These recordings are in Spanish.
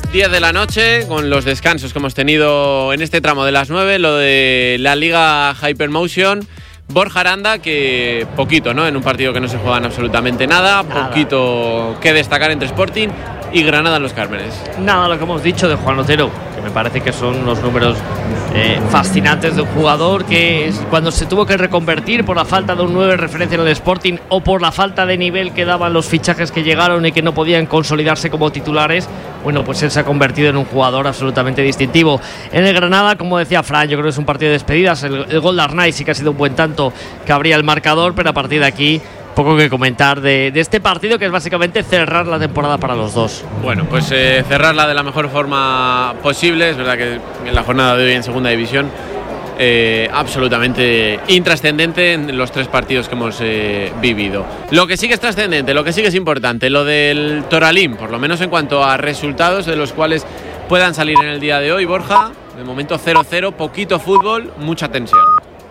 10 de la noche, con los descansos que hemos tenido en este tramo de las 9, lo de la Liga Hypermotion. Borja Aranda, que poquito, ¿no? En un partido que no se juegan absolutamente nada, poquito que destacar entre Sporting y Granada en los Cármenes. Nada, lo que hemos dicho de Juan Otero, que me parece que son unos números fascinantes de un jugador que cuando se tuvo que reconvertir por la falta de un 9 referencia en el Sporting o por la falta de nivel que daban los fichajes que llegaron y que no podían consolidarse como titulares, bueno, pues él se ha convertido en un jugador absolutamente distintivo. En el Granada, como decía Fran, yo creo que es un partido de despedidas. El gol de Arnaiz sí que ha sido un buen tanto que abría el marcador, pero a partir de aquí poco que comentar de este partido, que es básicamente cerrar la temporada para los dos. Bueno, pues cerrarla de la mejor forma posible. Es verdad que en la jornada de hoy en segunda división absolutamente intrascendente en los 3 partidos que hemos vivido. Lo que sí que es trascendente, lo que sí que es importante, lo del Toralín, por lo menos en cuanto a resultados de los cuales puedan salir en el día de hoy. Borja, de momento 0-0, poquito fútbol, mucha tensión.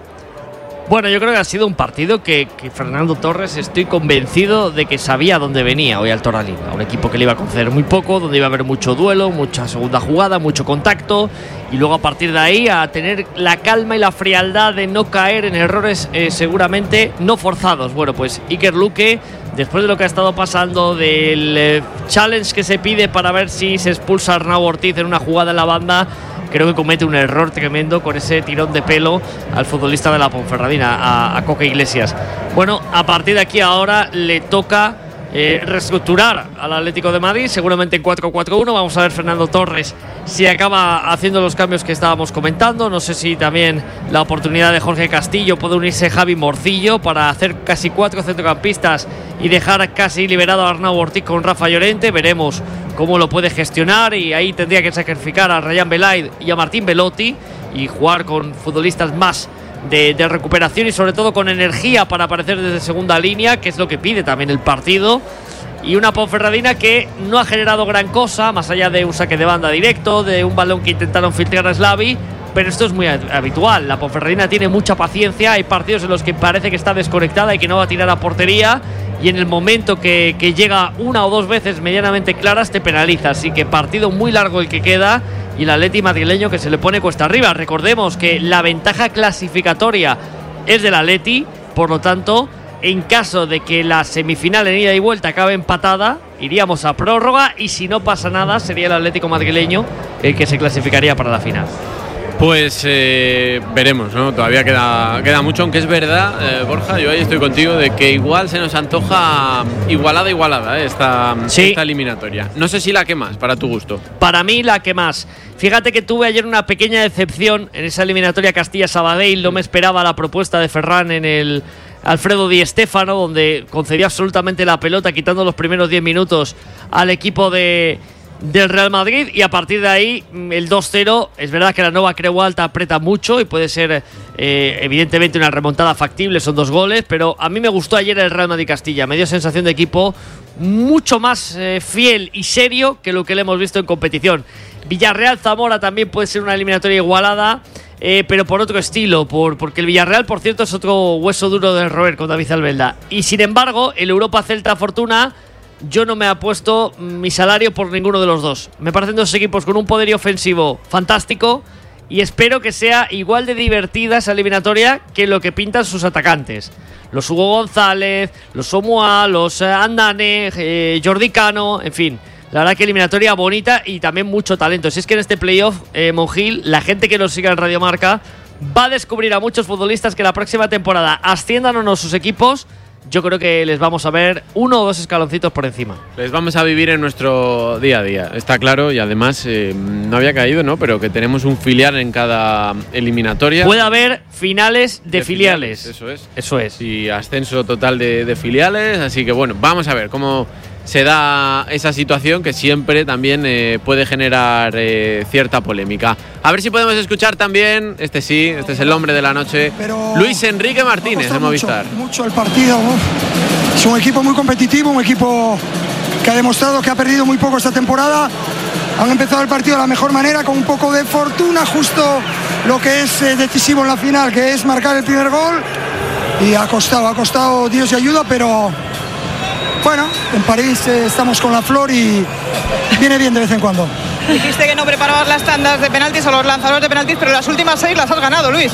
Bueno, yo creo que ha sido un partido que Fernando Torres, estoy convencido de que sabía dónde venía hoy al Toralín. A un equipo que le iba a conceder muy poco, donde iba a haber mucho duelo, mucha segunda jugada, mucho contacto, y luego a partir de ahí a tener la calma y la frialdad de no caer en errores seguramente no forzados. Bueno, pues Iker Luque, después de lo que ha estado pasando, del challenge que se pide para ver si se expulsa a Arnau Ortiz en una jugada en la banda, creo que comete un error tremendo con ese tirón de pelo al futbolista de la Ponferradina, a Coque Iglesias. Bueno, a partir de aquí ahora le toca reestructurar al Atlético de Madrid, seguramente en 4-4-1. Vamos a ver Fernando Torres si acaba haciendo los cambios que estábamos comentando. No sé si también la oportunidad de Jorge Castillo, puede unirse Javi Morcillo para hacer casi 4 centrocampistas y dejar casi liberado a Arnau Ortiz con Rafa Llorente. Veremos cómo lo puede gestionar, y ahí tendría que sacrificar a Rayán Belaid y a Martín Belotti y jugar con futbolistas más de recuperación y sobre todo con energía para aparecer desde segunda línea, que es lo que pide también el partido. Y una Ponferradina que no ha generado gran cosa, más allá de un saque de banda directo, de un balón que intentaron filtrar a Slavi, pero esto es muy habitual. La Ponferradina tiene mucha paciencia, hay partidos en los que parece que está desconectada y que no va a tirar a portería, y en el momento que llega una o dos veces medianamente claras te penaliza. Así que partido muy largo el que queda, y el Atleti madrileño que se le pone cuesta arriba. Recordemos que la ventaja clasificatoria es del Atleti, por lo tanto, en caso de que la semifinal en ida y vuelta acabe empatada, iríamos a prórroga, y si no pasa nada sería el Atlético madrileño el que se clasificaría para la final. Pues veremos, ¿no? Todavía queda mucho, aunque es verdad, Borja, yo ahí estoy contigo, de que igual se nos antoja igualada esta eliminatoria. No sé si la que más, para tu gusto. Para mí la que más. Fíjate que tuve ayer una pequeña decepción en esa eliminatoria Castilla-Sabadell. No me esperaba la propuesta de Ferran en el Alfredo Di Stéfano, donde concedió absolutamente la pelota, quitando los primeros 10 minutos al equipo del Real Madrid, y a partir de ahí el 2-0. Es verdad que la Nova Creu Alta aprieta mucho y puede ser evidentemente una remontada factible, son 2 goles, pero a mí me gustó ayer el Real Madrid-Castilla. Me dio sensación de equipo mucho más fiel y serio que lo que le hemos visto en competición. Villarreal-Zamora también puede ser una eliminatoria igualada, pero por otro estilo, porque el Villarreal, por cierto, es otro hueso duro de roer con David Albelda. Y sin embargo, el Europa-Celta Fortuna, yo no me he puesto mi salario por ninguno de los dos. Me parecen 2 equipos con un poderío ofensivo fantástico, y espero que sea igual de divertida esa eliminatoria que lo que pintan sus atacantes. Los Hugo González, los Omoa, los Andane, Jordi Cano, en fin. La verdad que eliminatoria bonita y también mucho talento. Si es que en este playoff, Monjil, la gente que nos siga en Radio Marca va a descubrir a muchos futbolistas que la próxima temporada, asciendan o no sus equipos, yo creo que les vamos a ver 1 o 2 escaloncitos por encima. Les vamos a vivir en nuestro día a día, está claro, y además no había caído, ¿no? Pero que tenemos un filial en cada eliminatoria. Puede haber finales de filiales. Eso es. Y ascenso total de filiales, así que bueno, vamos a ver cómo se da esa situación, que siempre también puede generar cierta polémica. A ver si podemos escuchar también, este es el hombre de la noche, Luis Enrique Martínez de Movistar. Mucho el partido, ¿no? Es un equipo muy competitivo, un equipo que ha demostrado que ha perdido muy poco esta temporada. Han empezado el partido de la mejor manera, con un poco de fortuna, justo lo que es decisivo en la final, que es marcar el primer gol, y ha costado Dios y ayuda, pero bueno, en París estamos con la flor y viene bien de vez en cuando. Dijiste que no preparabas las tandas de penaltis o los lanzadores de penaltis, pero las últimas 6 las has ganado, Luis.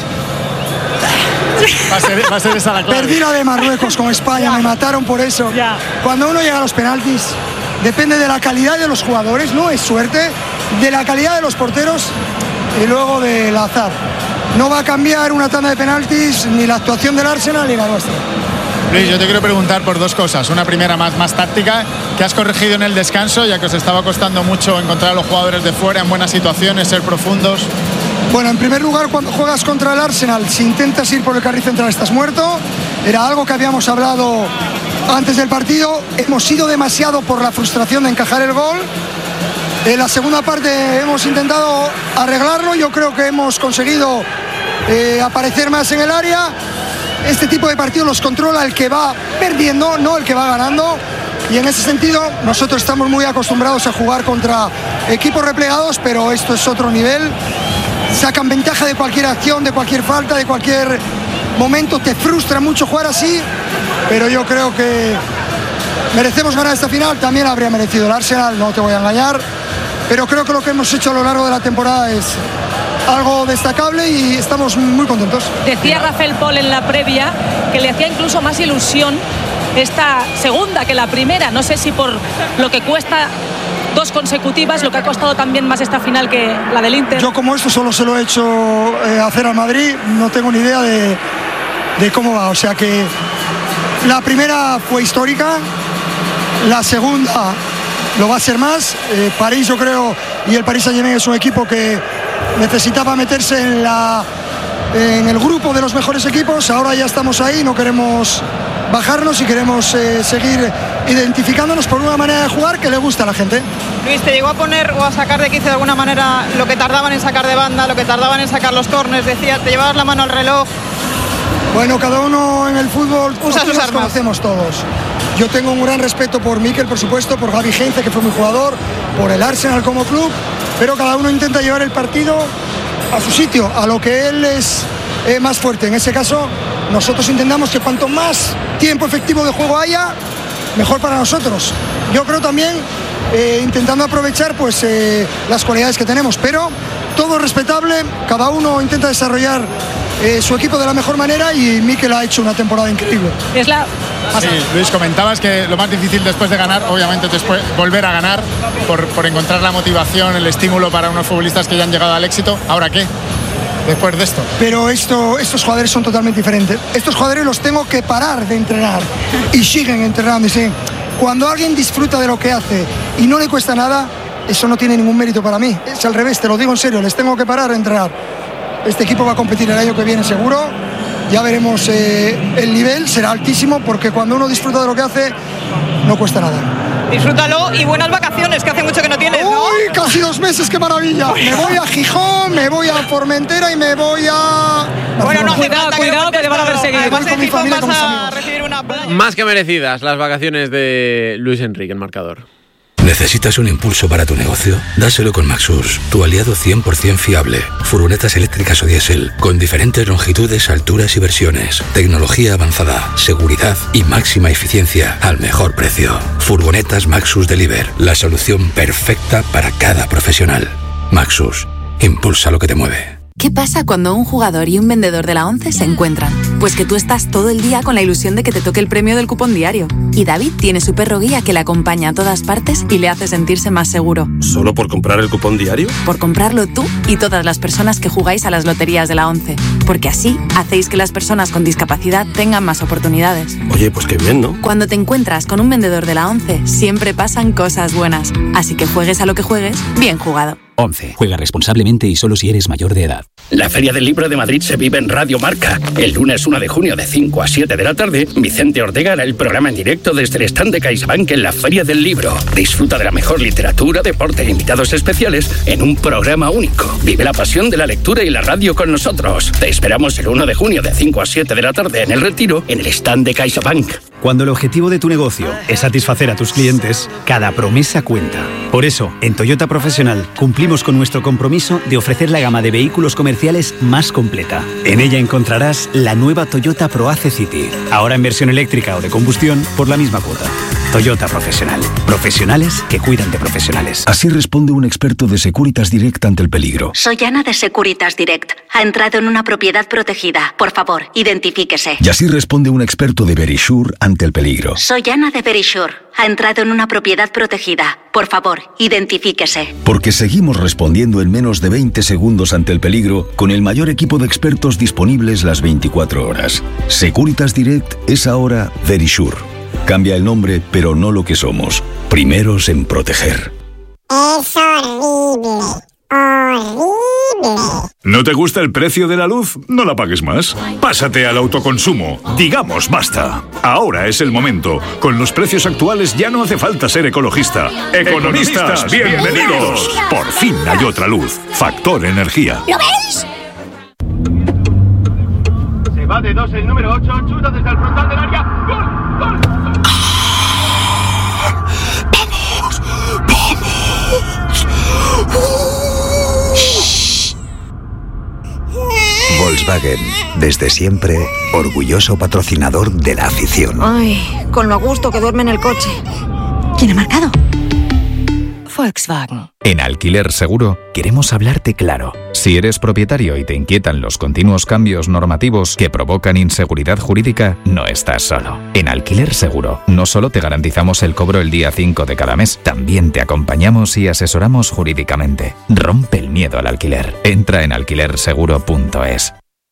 Va a ser esa la clave. Perdí la de Marruecos con España, me mataron por eso. Cuando uno llega a los penaltis, depende de la calidad de los jugadores, no es suerte, de la calidad de los porteros y luego del azar. No va a cambiar una tanda de penaltis ni la actuación del Arsenal ni la nuestra. Luis, yo te quiero preguntar por dos cosas. Una primera más táctica, que has corregido en el descanso, ya que os estaba costando mucho encontrar a los jugadores de fuera en buenas situaciones, ser profundos. Bueno, en primer lugar, cuando juegas contra el Arsenal, si intentas ir por el carril central estás muerto. Era algo que habíamos hablado antes del partido. Hemos ido demasiado por la frustración de encajar el gol. En la segunda parte hemos intentado arreglarlo. Yo creo que hemos conseguido aparecer más en el área. Este tipo de partidos los controla el que va perdiendo, no el que va ganando. Y en ese sentido nosotros estamos muy acostumbrados a jugar contra equipos replegados, pero esto es otro nivel. Sacan ventaja de cualquier acción, de cualquier falta, de cualquier momento. Te frustra mucho jugar así, pero yo creo que merecemos ganar esta final. También habría merecido el Arsenal, no te voy a engañar, pero creo que lo que hemos hecho a lo largo de la temporada es algo destacable y estamos muy contentos. Decía Rafael Pol en la previa que le hacía incluso más ilusión esta segunda que la primera. No sé si por lo que cuesta 2 consecutivas, lo que ha costado también más esta final que la del Inter. Yo como esto solo se lo he hecho hacer al Madrid, no tengo ni idea de cómo va. O sea que la primera fue histórica, la segunda lo va a ser más. París, yo creo, y el Paris Saint-Germain es un equipo que necesitaba meterse en el grupo de los mejores equipos. Ahora ya estamos ahí, no queremos bajarnos y queremos seguir identificándonos por una manera de jugar que le gusta a la gente. Luis, ¿te llegó a poner o a sacar de quicio de alguna manera lo que tardaban en sacar de banda, lo que tardaban en sacar los córners? Decía, te llevabas la mano al reloj. Bueno, cada uno en el fútbol usa sus armas. Conocemos todos. Yo tengo un gran respeto por Mikel, por supuesto, por Gavi Heinze, que fue mi jugador, por el Arsenal como club, pero cada uno intenta llevar el partido a su sitio, a lo que él es más fuerte. En ese caso, nosotros intentamos que cuanto más tiempo efectivo de juego haya, mejor para nosotros. Yo creo también intentando aprovechar pues las cualidades que tenemos, pero todo respetable, cada uno intenta desarrollar su equipo de la mejor manera y Mikel ha hecho una temporada increíble. Sí, Luis, comentabas que lo más difícil después de ganar, obviamente después volver a ganar por encontrar la motivación, el estímulo para unos futbolistas que ya han llegado al éxito. ¿Ahora qué? Después de esto. Pero estos jugadores son totalmente diferentes. Estos jugadores los tengo que parar de entrenar y siguen entrenando. Cuando alguien disfruta de lo que hace y no le cuesta nada, eso no tiene ningún mérito para mí. Es al revés, te lo digo en serio, les tengo que parar de entrenar. Este equipo va a competir el año que viene seguro. Ya veremos, el nivel será altísimo porque cuando uno disfruta de lo que hace, no cuesta nada. Disfrútalo y buenas vacaciones, que hace mucho que no tienes, ¿no? ¡Uy, casi 2 meses, qué maravilla! Me voy a Gijón, me voy a Formentera y me voy a... Bueno, no, cuidado, que te van a perseguir. Además de Gijón vas a recibir una playa. Más que merecidas las vacaciones de Luis Enrique, el marcador. ¿Necesitas un impulso para tu negocio? Dáselo con Maxus, tu aliado 100% fiable. Furgonetas eléctricas o diésel, con diferentes longitudes, alturas y versiones. Tecnología avanzada, seguridad y máxima eficiencia al mejor precio. Furgonetas Maxus Deliver, la solución perfecta para cada profesional. Maxus, impulsa lo que te mueve. ¿Qué pasa cuando un jugador y un vendedor de la ONCE se encuentran? Pues que tú estás todo el día con la ilusión de que te toque el premio del cupón diario. Y David tiene su perro guía que le acompaña a todas partes y le hace sentirse más seguro. ¿Solo por comprar el cupón diario? Por comprarlo tú y todas las personas que jugáis a las loterías de la ONCE. Porque así hacéis que las personas con discapacidad tengan más oportunidades. Oye, pues qué bien, ¿no? Cuando te encuentras con un vendedor de la ONCE, siempre pasan cosas buenas. Así que juegues a lo que juegues, bien jugado. 11. Juega responsablemente y solo si eres mayor de edad. La Feria del Libro de Madrid se vive en Radio Marca. El lunes 1 de junio de 5 a 7 de la tarde, Vicente Ortega hará el programa en directo desde el stand de CaixaBank en la Feria del Libro. Disfruta de la mejor literatura, deporte e invitados especiales en un programa único. Vive la pasión de la lectura y la radio con nosotros. Te esperamos el 1 de junio de 5 a 7 de la tarde en El Retiro, en el stand de CaixaBank. Cuando el objetivo de tu negocio es satisfacer a tus clientes, cada promesa cuenta. Por eso, en Toyota Profesional cumplimos con nuestro compromiso de ofrecer la gama de vehículos comerciales más completa. En ella encontrarás la nueva Toyota ProAce City, ahora en versión eléctrica o de combustión por la misma cuota. Toyota Profesional. Profesionales que cuidan de profesionales. Así responde un experto de Securitas Direct ante el peligro. Soy Ana de Securitas Direct. Ha entrado en una propiedad protegida. Por favor, identifíquese. Y así responde un experto de Verisure ante el peligro. Soy Ana de Verisure. Ha entrado en una propiedad protegida. Por favor, identifíquese. Porque seguimos respondiendo en menos de 20 segundos ante el peligro con el mayor equipo de expertos disponibles las 24 horas. Securitas Direct es ahora Verisure. Cambia el nombre, pero no lo que somos. Primeros en proteger. Es horrible. Horrible. ¿No te gusta el precio de la luz? No la pagues más. Pásate al autoconsumo. Digamos basta. Ahora es el momento. Con los precios actuales ya no hace falta ser ecologista. Economistas, bienvenidos. Por fin hay otra luz. Factor Energía. ¿Lo veis? Se va de 2 el número 8. Chuta desde el frontal del área. ¡Gol! ¡Gol! Volkswagen, desde siempre, orgulloso patrocinador de la afición. Ay, con lo a gusto que duerme en el coche. ¿Quién ha marcado? Volkswagen. En Alquiler Seguro queremos hablarte claro. Si eres propietario y te inquietan los continuos cambios normativos que provocan inseguridad jurídica, no estás solo. En Alquiler Seguro no solo te garantizamos el cobro el día 5 de cada mes, también te acompañamos y asesoramos jurídicamente. Rompe el miedo al alquiler. Entra en alquilerseguro.es.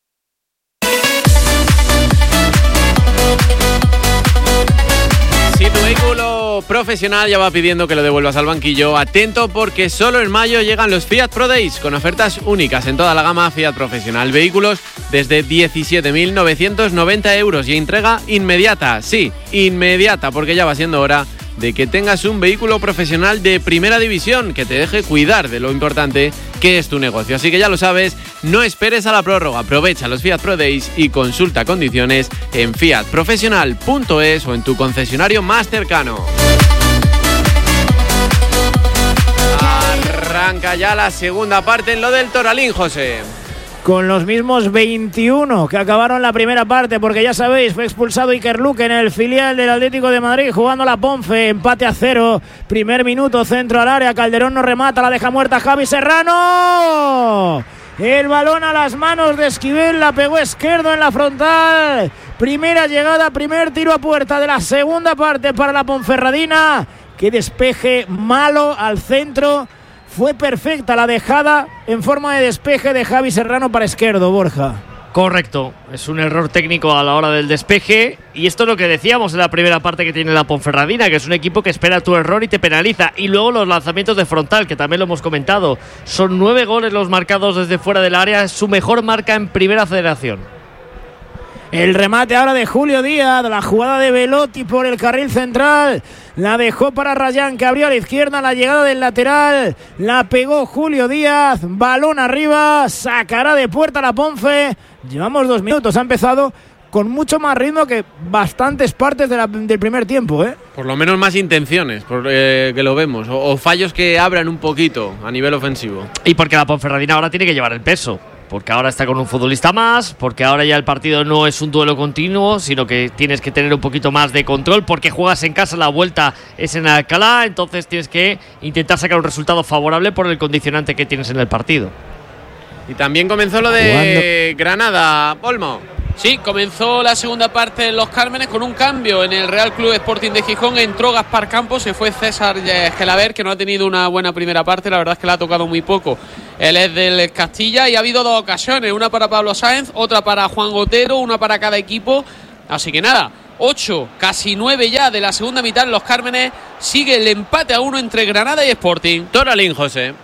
Si tu vehículo profesional ya va pidiendo que lo devuelvas al banquillo, atento porque solo en mayo llegan los Fiat Pro Days con ofertas únicas en toda la gama Fiat Profesional. Vehículos desde 17.990 euros y entrega inmediata. Sí, inmediata, porque ya va siendo hora de que tengas un vehículo profesional de primera división que te deje cuidar de lo importante que es tu negocio. Así que ya lo sabes, no esperes a la prórroga, aprovecha los Fiat Pro Days y consulta condiciones en fiatprofesional.es o en tu concesionario más cercano. Arranca ya la segunda parte en lo del Toralín, José. Con los mismos 21 que acabaron la primera parte, porque ya sabéis, fue expulsado Iker Luque en el filial del Atlético de Madrid, jugando la Ponfe, empate a 0, primer minuto, centro al área, Calderón no remata, la deja muerta Javi Serrano, el balón a las manos de Esquivel, la pegó Esquerdo en la frontal, primera llegada, primer tiro a puerta de la segunda parte para la Ponferradina, que despeje malo al centro. Fue perfecta la dejada en forma de despeje de Javi Serrano para Esquerdo, Borja. Correcto, es un error técnico a la hora del despeje y esto es lo que decíamos en la primera parte que tiene la Ponferradina, que es un equipo que espera tu error y te penaliza. Y luego los lanzamientos de frontal, que también lo hemos comentado, son 9 goles los marcados desde fuera del área, es su mejor marca en Primera Federación. El remate ahora de Julio Díaz, la jugada de Velotti por el carril central, la dejó para Rayán, que abrió a la izquierda, la llegada del lateral, la pegó Julio Díaz, balón arriba, sacará de puerta la Ponfe. Llevamos 2 minutos, ha empezado con mucho más ritmo que bastantes partes del primer tiempo, ¿eh? Por lo menos más intenciones, que lo vemos, o fallos que abran un poquito a nivel ofensivo. Y porque la Ponferradina ahora tiene que llevar el peso. Porque ahora está con un futbolista más, porque ahora ya el partido no es un duelo continuo, sino que tienes que tener un poquito más de control, porque juegas en casa, la vuelta es en Alcalá, entonces tienes que intentar sacar un resultado favorable por el condicionante que tienes en el partido. Y también comenzó lo de Granada, Olmo. Sí, comenzó la segunda parte en Los Cármenes con un cambio en el Real Club Sporting de Gijón. Entró Gaspar Campos, se fue César Gelaber, que no ha tenido una buena primera parte, la verdad es que le ha tocado muy poco. Él es del Castilla y ha habido 2 ocasiones, una para Pablo Sáenz, otra para Juan Gotero, una para cada equipo. Así que nada, 8, casi 9 ya de la segunda mitad en Los Cármenes. Sigue el empate a 1 entre Granada y Sporting. Toralín, José.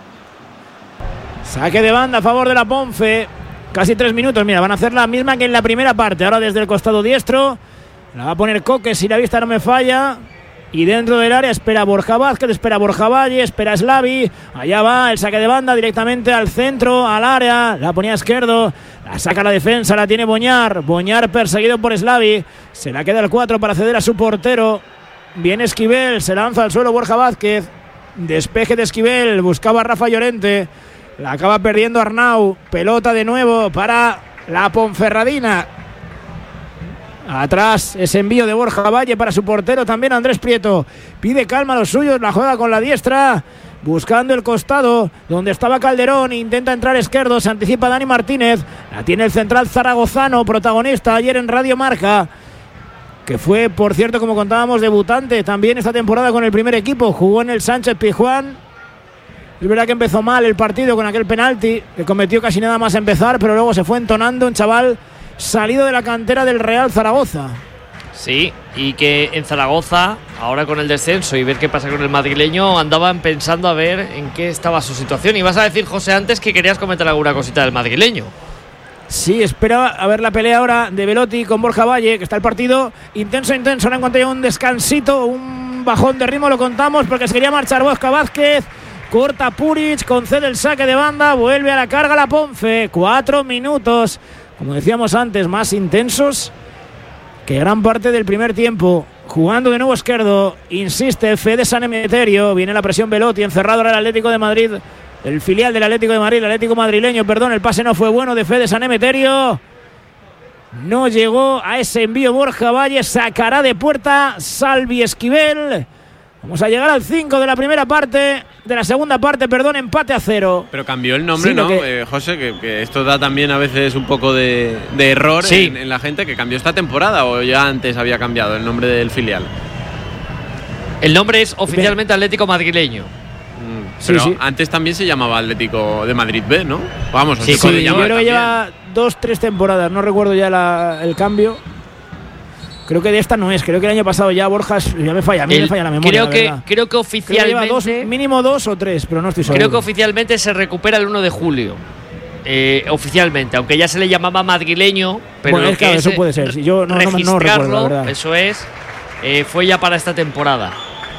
Saque de banda a favor de la Ponfe. Casi 3 minutos, mira, van a hacer la misma que en la primera parte. Ahora desde el costado diestro, la va a poner Coque si la vista no me falla. Y dentro del área espera Borja Vázquez, espera Borja Valle, espera Slavi. Allá va el saque de banda directamente al centro, al área. La ponía Esquerdo, la saca la defensa, la tiene Boñar. Boñar perseguido por Slavi. Se la queda el 4 para ceder a su portero. Viene Esquivel, se lanza al suelo Borja Vázquez. Despeje de Esquivel, buscaba a Rafa Llorente. La acaba perdiendo Arnau. Pelota de nuevo para la Ponferradina. Atrás ese envío de Borja Valle para su portero también Andrés Prieto. Pide calma a los suyos, la juega con la diestra, buscando el costado donde estaba Calderón. Intenta entrar Esquerdo, se anticipa Dani Martínez. La tiene el central zaragozano, protagonista ayer en Radio Marca, que fue, por cierto, como contábamos, debutante también esta temporada con el primer equipo. Jugó en el Sánchez Pizjuán. Es verdad que empezó mal el partido con aquel penalti que cometió casi nada más empezar, pero luego se fue entonando, un chaval salido de la cantera del Real Zaragoza. Sí, y que en Zaragoza, ahora con el descenso y ver qué pasa con el madrileño, andaban pensando a ver en qué estaba su situación. Y vas a decir, José, antes que querías comentar alguna cosita del madrileño. Sí, espera a ver la pelea ahora de Belotti con Borja Valle, que está el partido intenso. Ahora en cuanto haya un descansito, un bajón de ritmo, lo contamos, porque se quería marchar Borja Vázquez. Corta Puric, concede el saque de banda, vuelve a la carga la Ponfe. 4 minutos, como decíamos antes, más intensos que gran parte del primer tiempo. Jugando de nuevo Esquerdo, insiste Fede San Emeterio, viene la presión Belotti, encerrado ahora el Atlético de Madrid, el filial del Atlético de Madrid, el Atlético madrileño, perdón, el pase no fue bueno de Fede San Emeterio. No llegó a ese envío Borja Valle, sacará de puerta Salvi Esquivel. Vamos a llegar al 5 de la primera parte, de la segunda parte, perdón, empate a 0. Pero cambió el nombre, Sí, ¿no, que... José? Que esto da también a veces un poco de error en la gente, que cambió esta temporada, o ya antes había cambiado el nombre del filial. El nombre es oficialmente Atlético Madrileño. Pero sí. antes también se llamaba Atlético de Madrid B, ¿no? Vamos, Sí, yo creo que lleva 2-3 temporadas, no recuerdo ya el cambio. Creo que de esta no es, creo que el año pasado ya Borjas, ya me falla, a mí me falla la memoria. Creo que oficialmente. Creo que lleva mínimo 2 o 3, pero no estoy seguro. Creo que oficialmente se recupera el 1 de julio. Oficialmente, aunque ya se le llamaba madrileño, pero bueno, claro, eso puede ser. Si yo no recuerdo, la verdad. Eso es, fue ya para esta temporada.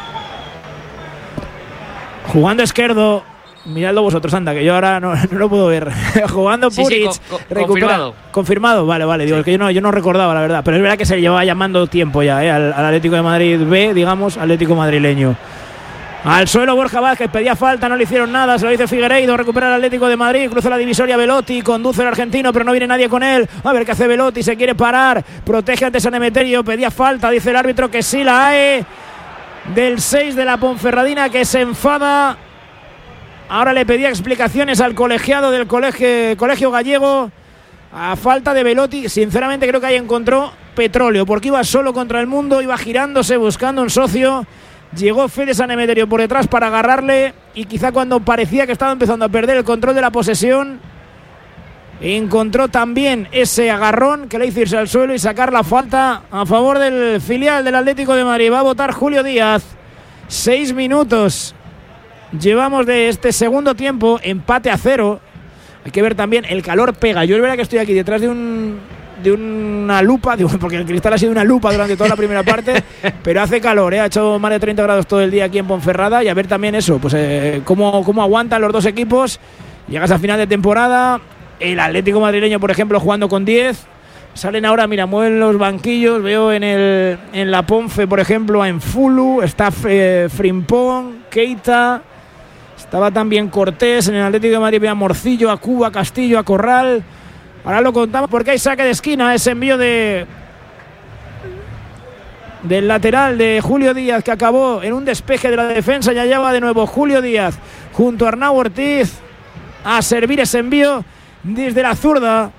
Jugando Esquerdo, miradlo vosotros, anda, que yo ahora no lo puedo ver. Jugando Puric, confirmado. Confirmado, vale, digo, que yo no recordaba, la verdad. Pero es verdad que se le llevaba llamando tiempo ya, al Atlético de Madrid B, digamos, Atlético madrileño. Al suelo Borja Vázquez, pedía falta, no le hicieron nada, se lo dice Figueiredo, recupera el Atlético de Madrid, cruza la divisoria Belotti, conduce el argentino, pero no viene nadie con él. A ver qué hace Belotti, se quiere parar, protege ante San Emeterio, pedía falta, dice el árbitro que sí la hay. Del 6 de la Ponferradina, que se enfada. Ahora le pedía explicaciones al colegiado del colegio gallego. A falta de Belotti, sinceramente creo que ahí encontró petróleo, porque iba solo contra el mundo, iba girándose buscando un socio. Llegó Fede San Emeterio por detrás para agarrarle, y quizá cuando parecía que estaba empezando a perder el control de la posesión, encontró también ese agarrón que le hizo irse al suelo y sacar la falta a favor del filial del Atlético de Madrid. Va a votar Julio Díaz. 6 minutos llevamos de este segundo tiempo, empate a 0. Hay que ver también, el calor pega. Yo es verdad que estoy aquí detrás de una lupa, porque el cristal ha sido una lupa durante toda la primera parte, pero hace calor, ha hecho más de 30 grados todo el día aquí en Ponferrada, y a ver también eso, pues cómo aguantan los dos equipos. Llegas a final de temporada, el Atlético madrileño, por ejemplo, jugando con 10. Salen ahora, mira, mueven los banquillos. Veo en la Ponfe, por ejemplo, a Enfulu, está Frimpong, Keita, estaba también Cortés. En el Atlético de Madrid veo a Morcillo, a Cuba, a Castillo, a Corral. Ahora lo contamos porque hay saque de esquina, ese envío del lateral de Julio Díaz, que acabó en un despeje de la defensa. Ya lleva de nuevo Julio Díaz junto a Arnau Ortiz a servir ese envío desde la zurda.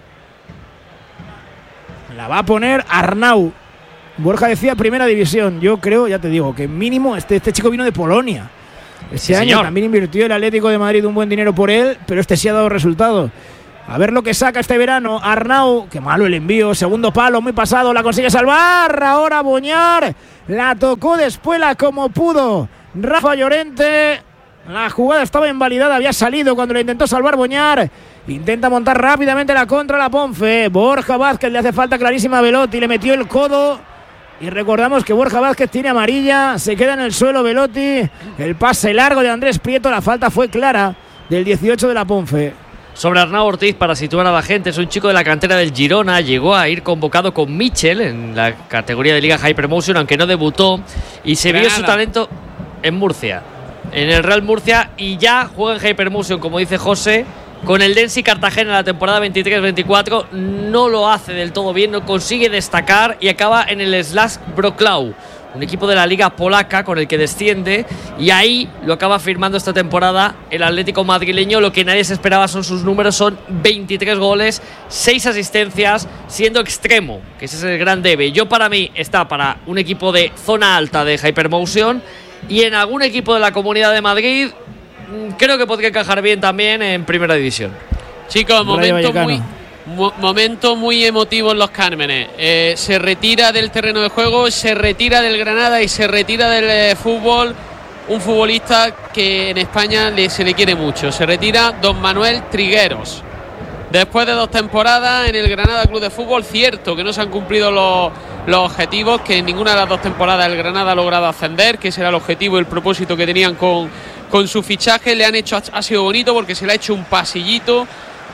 La va a poner Arnau. Borja decía primera división. Yo creo, ya te digo, que mínimo este chico vino de Polonia. Este año también invirtió el Atlético de Madrid un buen dinero por él, pero este sí ha dado resultado. A ver lo que saca este verano Arnau. Qué malo el envío, segundo palo, muy pasado, la consigue salvar. Ahora Boñar la tocó de espuela como pudo Rafa Llorente. La jugada estaba invalidada, había salido cuando le intentó salvar Boñar. Intenta montar rápidamente la contra la Ponfe. Borja Vázquez, le hace falta clarísima a Belotti, le metió el codo. Y recordamos que Borja Vázquez tiene amarilla, se queda en el suelo Belotti. El pase largo de Andrés Prieto, la falta fue clara del 18 de la Ponfe. Sobre Arnau Ortiz, para situar a la gente, es un chico de la cantera del Girona, llegó a ir convocado con Michel en la categoría de Liga Hypermotion, aunque no debutó, y se vio su talento en Murcia, en el Real Murcia, y ya juega en Hypermotion, como dice José, con el Densi Cartagena en la temporada 23-24. No lo hace del todo bien, no consigue destacar y acaba en el Slash Wrocław, un equipo de la liga polaca con el que desciende, y ahí lo acaba firmando esta temporada el Atlético madrileño. Lo que nadie se esperaba son sus números, son 23 goles, 6 asistencias, siendo extremo, que ese es el gran debe. Para mí está para un equipo de zona alta de Hypermotion, y en algún equipo de la Comunidad de Madrid creo que podría encajar bien también en Primera División. Chicos, momento muy emotivo en los Cármenes. Se retira del terreno de juego, se retira del Granada y se retira del fútbol un futbolista que en España se le quiere mucho. Se retira don Manuel Trigueros. Después de 2 temporadas en el Granada Club de Fútbol, cierto que no se han cumplido los objetivos, que en ninguna de las 2 temporadas el Granada ha logrado ascender, que ese era el objetivo y el propósito que tenían con su fichaje. Le han hecho, ha sido bonito porque se le ha hecho un pasillo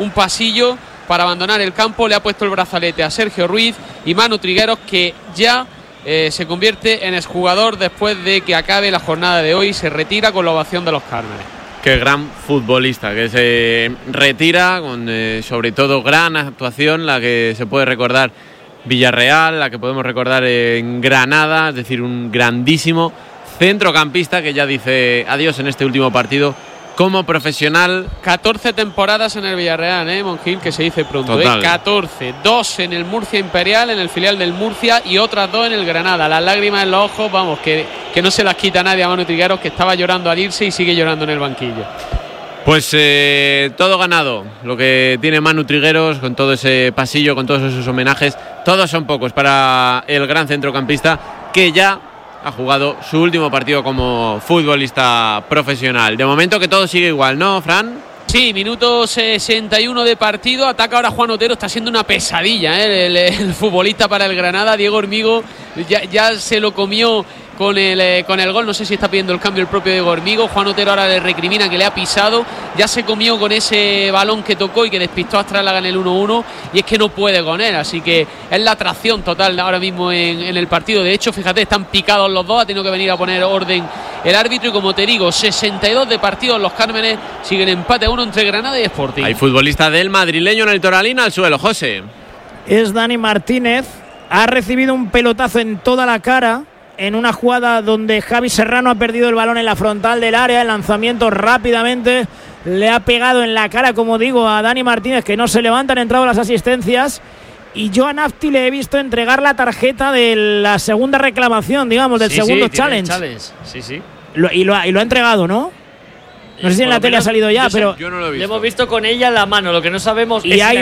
para abandonar el campo. Le ha puesto el brazalete a Sergio Ruiz, y Manu Trigueros, que ya se convierte en exjugador después de que acabe la jornada de hoy. Se retira con la ovación de los Cármenes. Qué gran futbolista, que se retira con sobre todo gran actuación, la que se puede recordar Villarreal, la que podemos recordar en Granada, es decir, un grandísimo centrocampista que ya dice adiós en este último partido como profesional. 14 temporadas en el Villarreal, Monjil, que se dice pronto. 14, 2 en el Murcia Imperial, en el filial del Murcia, y otras 2 en el Granada. Las lágrimas en los ojos, vamos, que no se las quita nadie a Manu Trigueros, que estaba llorando al irse y sigue llorando en el banquillo. Pues todo ganado, lo que tiene Manu Trigueros, con todo ese pasillo, con todos esos homenajes. Todos son pocos para el gran centrocampista, que ya ha jugado su último partido como futbolista profesional. De momento que todo sigue igual, ¿no, Fran? Sí, minuto 61 de partido. Ataca ahora Juan Otero. Está siendo una pesadilla el futbolista para el Granada. Diego Hormigo ya se lo comió con el gol. No sé si está pidiendo el cambio el propio Diego Hormigo. Juan Otero ahora le recrimina que le ha pisado. Ya se comió con ese balón que tocó y que despistó a Astrálaga en el 1-1, y es que no puede con él. Así que es la atracción total ahora mismo en el partido. De hecho, fíjate, están picados los dos. Ha tenido que venir a poner orden el árbitro, y como te digo, 62 de partido en los Cármenes. Siguen empate a 1 entre Granada y Sporting. Hay futbolista del madrileño en el Toralín al suelo, José. Es Dani Martínez. Ha recibido un pelotazo en toda la cara en una jugada donde Javi Serrano ha perdido el balón en la frontal del área. El lanzamiento rápidamente le ha pegado en la cara, como digo, a Dani Martínez, que no se levanta. Han entrado las asistencias, y yo a Nafti le he visto entregar la tarjeta de la segunda reclamación, digamos, del segundo challenge. Sí. Y lo ha entregado, ¿no? No sé si en la tele ha salido ya, pero yo no lo he visto. Le hemos visto con ella en la mano. Lo que no sabemos es si ha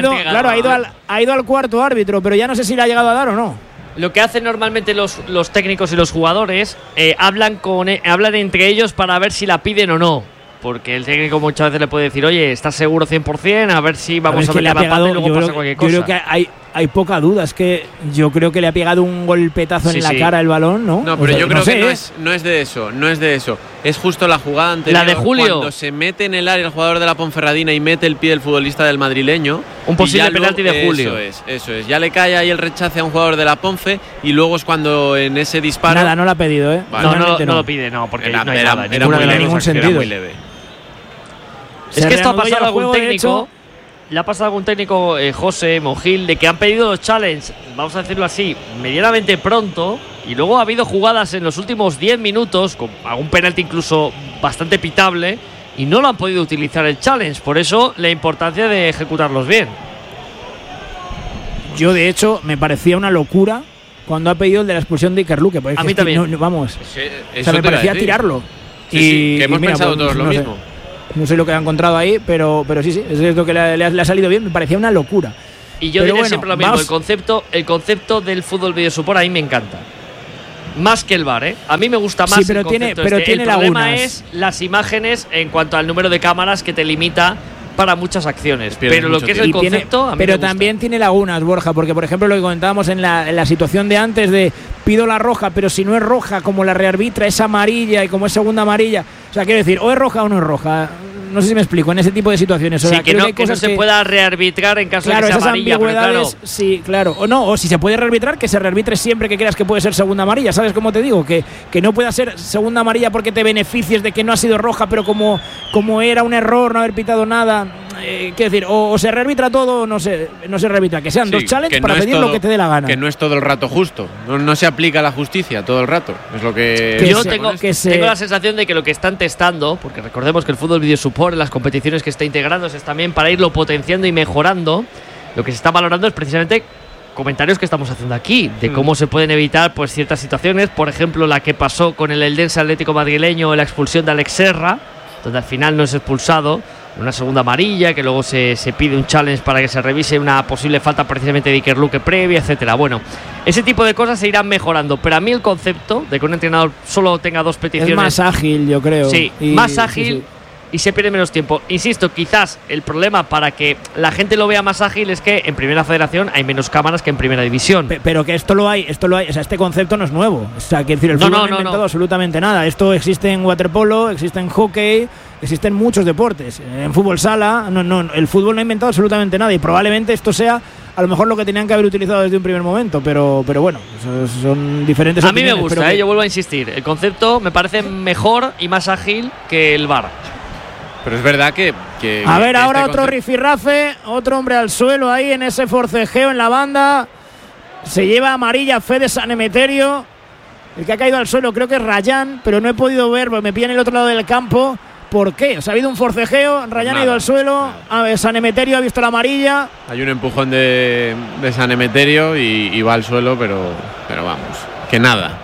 ido al cuarto árbitro, pero ya no sé si le ha llegado a dar o no. Lo que hacen normalmente los técnicos y los jugadores, hablan entre ellos para ver si la piden o no. Porque el técnico muchas veces le puede decir, oye, ¿estás seguro 100%? A ver si vamos a ver la pata, y luego pasa cualquier cosa. Yo creo que hay poca duda. Es que yo creo que le ha pegado un golpetazo en la cara el balón, ¿no? No, pero yo creo que no es de eso. Es justo la jugada anterior. La de Julio. Cuando se mete en el área el jugador de la Ponferradina y mete el pie del futbolista del madrileño. Un posible penalti de Julio. Eso es. Ya le cae ahí el rechace a un jugador de la Ponfe, y luego es cuando en ese disparo. Nada, no lo ha pedido, Vale, no lo pide, no, porque no hay nada. Era ningún sentido. Era muy leve. Es que esto ha pasado a algún técnico. Le ha pasado a algún técnico, José Monjil, de que han pedido los challenge, vamos a decirlo así, medianamente pronto, y luego ha habido jugadas en los últimos 10 minutos, con algún penalti incluso bastante pitable, y no lo han podido utilizar el challenge. Por eso la importancia de ejecutarlos bien. Yo, de hecho, me parecía una locura cuando ha pedido el de la expulsión de Iker Luque. A mí también. Me parecía tirarlo. Sí, que hemos pensado todos lo mismo. No sé lo que ha encontrado ahí, pero sí, es lo que le ha salido bien. Me parecía una locura. Y yo diré siempre lo mismo. El concepto del fútbol videosupport a mí me encanta. Más que el VAR, A mí me gusta más. Sí, pero tiene el problema lagunas. Es las imágenes en cuanto al número de cámaras, que te limita para muchas acciones. Pero lo que es el concepto, a mí pero me gusta. También tiene lagunas, Borja, porque por ejemplo lo que comentábamos en la situación de antes de pido la roja, pero si no es roja, como la rearbitra es amarilla y como es segunda amarilla, o sea, quiero decir, o es roja o no es roja. No sé si me explico, en ese tipo de situaciones. O sea, que no se pueda rearbitrar en caso de que sea amarilla, pero claro. Sí, claro. O si se puede rearbitrar, que se rearbitre siempre que creas que puede ser segunda amarilla. ¿Sabes cómo te digo? Que no pueda ser segunda amarilla porque te beneficies de que no ha sido roja, pero como era un error no haber pitado nada. quiero decir, o se rearbitra todo o no se rearbitra. Que sean 2 challenges para pedir lo que te dé la gana. Que no es todo el rato justo. No se aplica la justicia todo el rato. Es lo que. Yo tengo la sensación de que lo que están testando, porque recordemos que el fútbol video support en las competiciones que está integrándose es también para irlo potenciando y mejorando. Lo que se está valorando es precisamente comentarios que estamos haciendo aquí, de cómo se pueden evitar pues ciertas situaciones, por ejemplo la que pasó con el Eldense Atlético Madrileño, la expulsión de Alex Serra, donde al final no es expulsado, una segunda amarilla, que luego se pide un challenge para que se revise una posible falta precisamente de Iker Luque previa, etcétera. Bueno, ese tipo de cosas se irán mejorando, pero a mí el concepto de que un entrenador solo tenga 2 peticiones es más ágil, yo creo. Sí, más ágil. Y se pierde menos tiempo. Insisto, quizás el problema para que la gente lo vea más ágil es que en Primera Federación hay menos cámaras que en Primera División. Pero que esto lo hay. O sea, este concepto no es nuevo. O sea, quiero decir, el fútbol no ha inventado absolutamente nada. Esto existe en waterpolo, existe en hockey, existen muchos deportes. En fútbol sala, el fútbol no ha inventado absolutamente nada. Y probablemente esto sea a lo mejor lo que tenían que haber utilizado desde un primer momento. Pero bueno, son diferentes opiniones. A mí me gusta, yo vuelvo a insistir. El concepto me parece mejor y más ágil que el VAR. Pero es verdad que a ver, ahora otro rifirrafe, otro hombre al suelo ahí en ese forcejeo en la banda. Se lleva amarilla Fede San Emeterio. El que ha caído al suelo creo que es Rayán, pero no he podido ver, porque me pilla en el otro lado del campo. ¿Por qué? O sea, ha habido un forcejeo, Rayán ha ido al suelo, San Emeterio ha visto la amarilla. Hay un empujón de San Emeterio y va al suelo, pero vamos, que nada.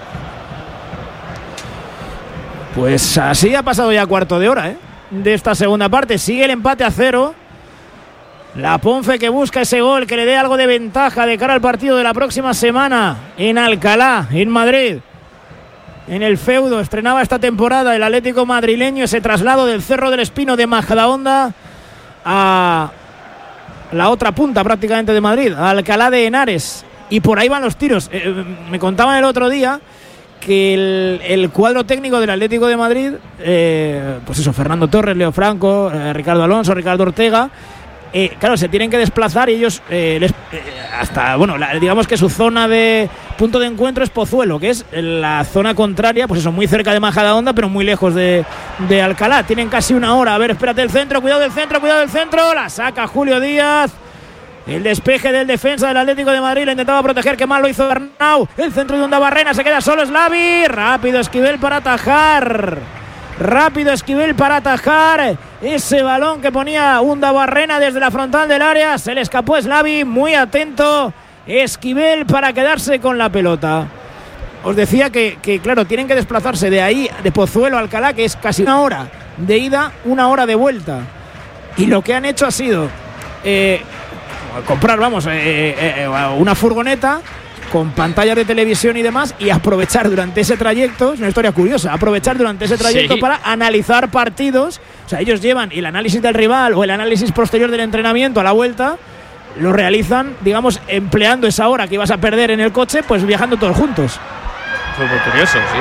Pues así ha pasado ya cuarto de hora, de esta segunda parte. Sigue el empate a 0. La Ponfe que busca ese gol que le dé algo de ventaja de cara al partido de la próxima semana en Alcalá, en Madrid. En el feudo estrenaba esta temporada el Atlético madrileño ese traslado del Cerro del Espino de Majadahonda a la otra punta prácticamente de Madrid, a Alcalá de Henares. Y por ahí van los tiros. Me contaban el otro día que el cuadro técnico del Atlético de Madrid, pues eso, Fernando Torres, Leo Franco, Ricardo Alonso, Ricardo Ortega, claro, se tienen que desplazar y ellos digamos que su zona de punto de encuentro es Pozuelo, que es la zona contraria, pues eso, muy cerca de Majadahonda, pero muy lejos de Alcalá. Tienen casi una hora. A ver, espérate el centro, cuidado del centro, la saca Julio Díaz. El despeje del defensa del Atlético de Madrid, lo intentaba proteger, que mal lo hizo Bernau. El centro de Undabarrena, se queda solo Slavi. Rápido Esquivel para atajar. Ese balón que ponía Undabarrena desde la frontal del área. Se le escapó Slavi, muy atento Esquivel para quedarse con la pelota. Os decía que claro, tienen que desplazarse de ahí, de Pozuelo a Alcalá, que es casi una hora de ida, una hora de vuelta. Y lo que han hecho ha sido comprar, una furgoneta con pantallas de televisión y demás, y aprovechar durante ese trayecto, es una historia curiosa, para analizar partidos. O sea, ellos llevan el análisis del rival o el análisis posterior del entrenamiento a la vuelta, lo realizan, digamos, empleando esa hora que ibas a perder en el coche, pues viajando todos juntos. Fue muy curioso, sí.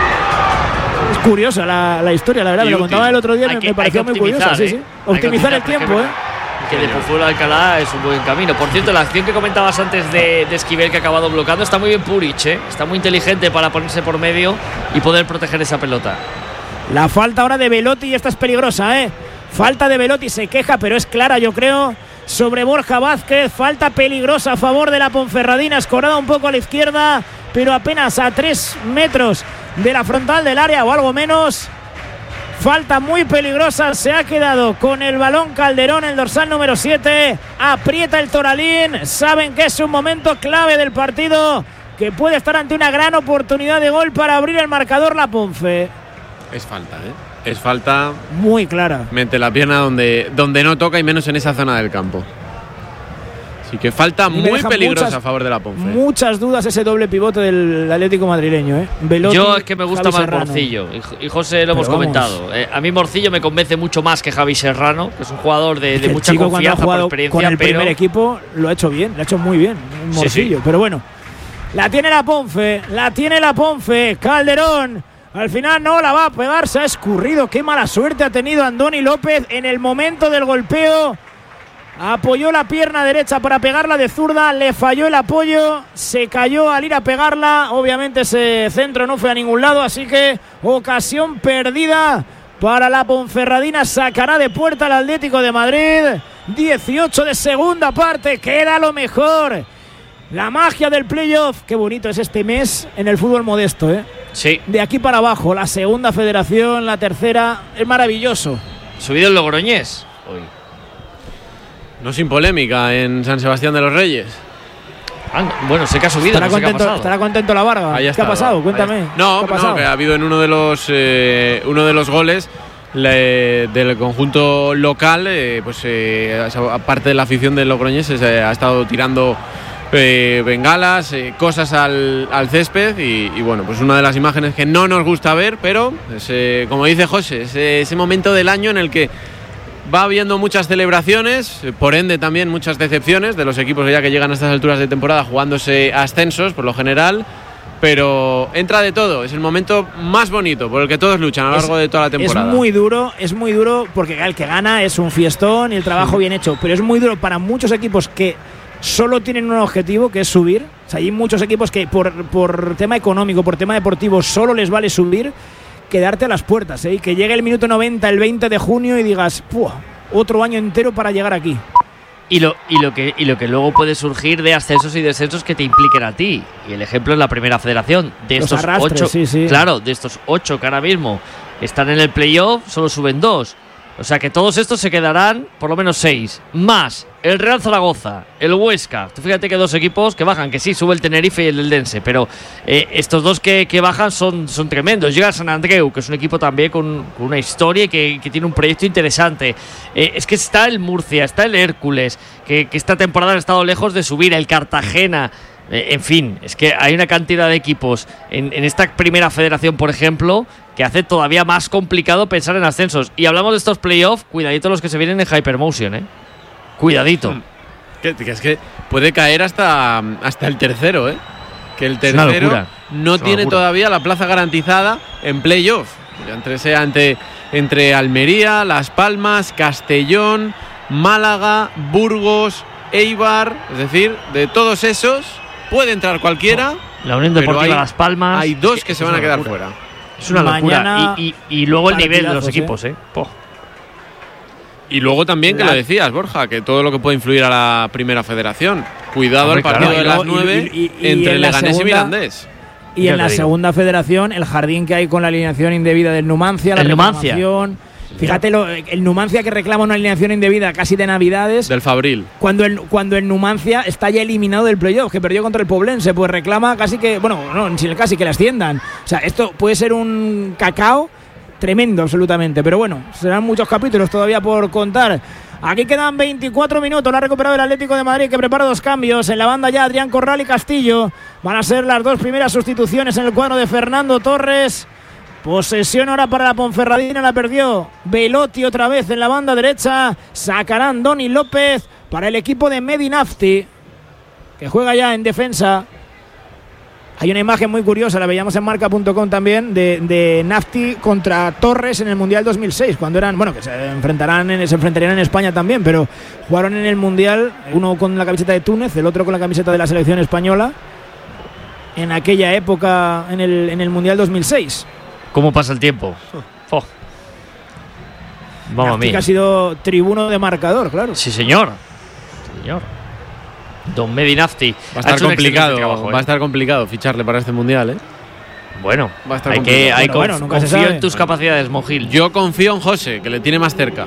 Es curiosa la historia, la verdad, me lo contaba el otro día, me pareció muy curiosa. Sí. Optimizar el tiempo, Que de Pozuelo a Alcalá es un buen camino. Por cierto, la acción que comentabas antes de Esquivel, que ha acabado bloqueando, está muy bien Puric, está muy inteligente para ponerse por medio y poder proteger esa pelota. La falta ahora de Belotti, y esta es peligrosa, falta de Belotti, se queja, pero es clara, yo creo, sobre Borja Vázquez. Falta peligrosa a favor de la Ponferradina, escorada un poco a la izquierda, pero apenas a 3 metros de la frontal del área o algo menos. Falta muy peligrosa, se ha quedado con el balón Calderón, el dorsal número 7. Aprieta el Toralín, saben que es un momento clave del partido, que puede estar ante una gran oportunidad de gol para abrir el marcador la Ponfe. Es falta, es falta muy clara. Mete la pierna donde no toca, y menos en esa zona del campo. Así que falta muy peligrosa a favor de la Ponfe. Muchas dudas ese doble pivote del Atlético madrileño. Belotti, yo es que me gusta Javi más Serrano. Morcillo, y José lo hemos comentado. A mí Morcillo me convence mucho más que Javi Serrano, que es un jugador de mucha confianza, por experiencia. Con el primer equipo lo ha hecho bien, lo ha hecho muy bien Morcillo, pero bueno. La tiene la Ponfe, Calderón. Al final no la va a pegar, se ha escurrido. Qué mala suerte ha tenido Andoni López en el momento del golpeo. Apoyó la pierna derecha para pegarla de zurda, le falló el apoyo, se cayó al ir a pegarla. Obviamente ese centro no fue a ningún lado, así que ocasión perdida para la Ponferradina. Sacará de puerta al Atlético de Madrid. 18 de segunda parte. Queda lo mejor. La magia del playoff. Qué bonito es este mes en el fútbol modesto, ¿eh? Sí. De aquí para abajo. La segunda federación, la tercera. Es maravilloso. Subido el Logroñés hoy. No sin polémica en San Sebastián de los Reyes. Bueno, sé que ha subido. Estará contento la Barba. ¿Qué ha pasado? Cuéntame. No, ¿Qué ha pasado? que ha habido en uno de los goles del conjunto local, aparte de la afición del Logroñés, ha estado tirando bengalas, cosas al césped y bueno, pues una de las imágenes que no nos gusta ver, pero como dice José, es ese momento del año en el que va habiendo muchas celebraciones, por ende también muchas decepciones de los equipos ya que llegan a estas alturas de temporada jugándose ascensos por lo general, pero entra de todo, es el momento más bonito por el que todos luchan a lo largo de toda la temporada. Es muy duro porque el que gana es un fiestón y el trabajo bien hecho, pero es muy duro para muchos equipos que solo tienen un objetivo, que es subir. O sea, hay muchos equipos que por tema económico, por tema deportivo, solo les vale subir, quedarte a las puertas, ¿eh? Y que llegue el minuto 90, el 20 de junio y digas, ¡puah! Otro año entero para llegar aquí. Y lo que luego puede surgir de ascensos y descensos que te impliquen a ti. Y el ejemplo es la primera federación. De Los estos arrastres, 8, sí. claro, de estos 8 que ahora mismo están en el playoff, solo suben 2. O sea que todos estos se quedarán por lo menos 6. Más el Real Zaragoza, el Huesca. Tú fíjate que 2 equipos que bajan, que sí, sube el Tenerife y el Eldense, pero estos 2 que bajan son tremendos. Llega el San Andreu, que es un equipo también con una historia y que tiene un proyecto interesante. Es que está el Murcia, está el Hércules, que esta temporada han estado lejos de subir, el Cartagena. En fin, es que hay una cantidad de equipos en esta primera federación, por ejemplo, que hace todavía más complicado pensar en ascensos. Y hablamos de estos playoffs, cuidadito los que se vienen en Hypermotion, ¿eh? Cuidadito. Es que puede caer hasta el tercero, ¿eh? Que el tercero no tiene todavía la plaza garantizada en playoff. Sea entre Almería, Las Palmas, Castellón, Málaga, Burgos, Eibar. Es decir, de todos esos puede entrar cualquiera. La Unión Deportiva Las Palmas. Hay 2 que se van a quedar fuera. Es una locura. Y luego el nivel de los equipos, ¿eh? Y luego también, que lo decías, Borja, que todo lo que puede influir a la primera federación. Cuidado al partido de las 9 entre Leganés y Mirandés. Y en la segunda federación, el jardín que hay con la alineación indebida del Numancia, la reclamación. Fíjate, el Numancia que reclama una alineación indebida casi de Navidades. Del Fabril. Cuando el Numancia está ya eliminado del playoff, que perdió contra el Poblense, pues reclama casi que, casi que le asciendan. O sea, esto puede ser un cacao tremendo, absolutamente. Pero bueno, serán muchos capítulos todavía por contar. Aquí quedan 24 minutos. La ha recuperado el Atlético de Madrid, que prepara 2 cambios. En la banda ya Adrián Corral y Castillo. Van a ser las 2 primeras sustituciones en el cuadro de Fernando Torres. Posesión ahora para la Ponferradina, la perdió Velotti otra vez en la banda derecha. Sacarán Doni López para el equipo de Medinafti, que juega ya en defensa. Hay una imagen muy curiosa, la veíamos en marca.com también, de Nafti contra Torres en el Mundial 2006, cuando eran, que se enfrentarían en España también, pero jugaron en el Mundial, uno con la camiseta de Túnez, el otro con la camiseta de la selección española, en aquella época, en el Mundial 2006. ¿Cómo pasa el tiempo? Vamos a mí. Que ha sido tribuno de marcador, claro. Sí, señor. Don Medinafti. Va a estar complicado. Va a estar complicado ficharle para este mundial, ¿eh? Bueno, va a estar complicado. Confío en tus capacidades, Mojil. Yo confío en José, que le tiene más cerca.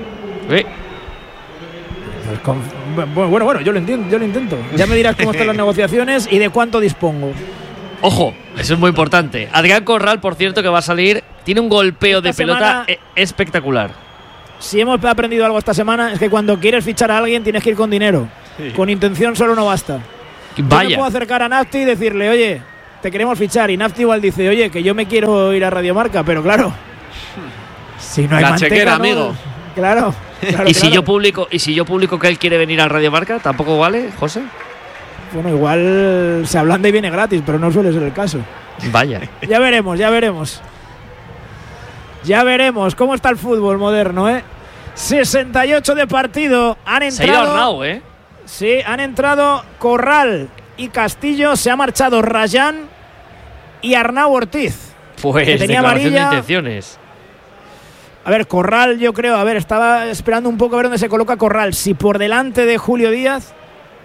Bueno, yo lo intento. Ya me dirás cómo están las negociaciones y de cuánto dispongo. Ojo, eso es muy importante. Adrián Corral, por cierto, que va a salir, tiene un golpeo de pelota espectacular. Si hemos aprendido algo esta semana, es que cuando quieres fichar a alguien tienes que ir con dinero. Sí. Con intención solo no basta. Vaya. Yo me puedo acercar a Nafti y decirle, oye, te queremos fichar. Y Nafti igual dice, oye, que yo me quiero ir a Radio Marca, pero claro, si no hay la chequera, amigo. Claro. ¿Y si yo publico que él quiere venir al Radio Marca, tampoco vale, José? Bueno, igual se ablanda y viene gratis, pero no suele ser el caso. Vaya. Ya veremos. Ya veremos cómo está el fútbol moderno, ¿eh? 68 de partido. Han entrado. Se ha ido Arnau, ¿eh? Sí, han entrado Corral y Castillo. Se ha marchado Rayán y Arnau Ortiz. Pues que tenía declaración amarilla. de intenciones. A ver, Corral, yo creo, estaba esperando un poco a ver dónde se coloca Corral, si por delante de Julio Díaz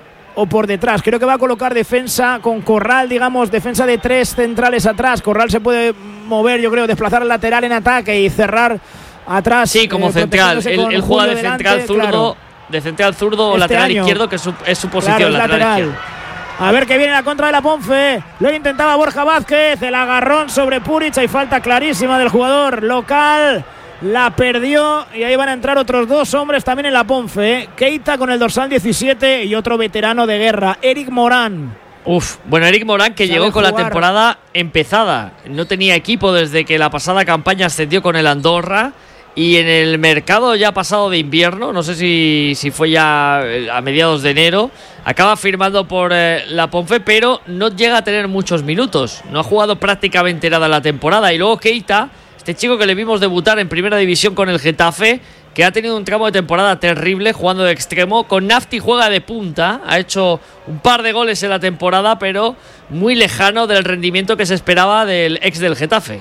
o por detrás. Creo que va a colocar defensa con Corral, digamos, defensa de 3 centrales atrás. Corral se puede mover, yo creo, desplazar al lateral en ataque y cerrar atrás. Sí, como central. Él juega de central zurdo, claro. De central zurdo o lateral izquierdo, que es su posición, claro, lateral izquierdo. A ver que viene la contra de la Ponfe. Lo intentaba Borja Vázquez. El agarrón sobre Puric. Hay falta clarísima del jugador local. La perdió y ahí van a entrar otros 2 hombres también en la Ponfe. Keita con el dorsal 17 y otro veterano de guerra, Eric Morán. Bueno, Eric Morán, que llegó con la temporada empezada. No tenía equipo desde que la pasada campaña ascendió con el Andorra. Y en el mercado ya pasado de invierno, no sé si fue ya a mediados de enero, acaba firmando por la Ponfe, pero no llega a tener muchos minutos. No ha jugado prácticamente nada la temporada. Y luego Keita, este chico que le vimos debutar en primera división con el Getafe, que ha tenido un tramo de temporada terrible jugando de extremo. Con Nafti juega de punta, ha hecho un par de goles en la temporada, pero muy lejano del rendimiento que se esperaba del ex del Getafe.